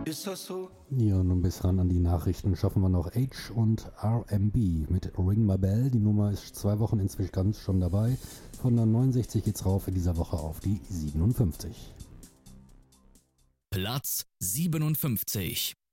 Ist das so? Ja, nun bis ran an die Nachrichten schaffen wir noch H und RMB mit Ring My Bell. Die Nummer ist 2 Wochen inzwischen ganz schon dabei. Von der 69 geht's rauf in dieser Woche auf die 57. Platz 57.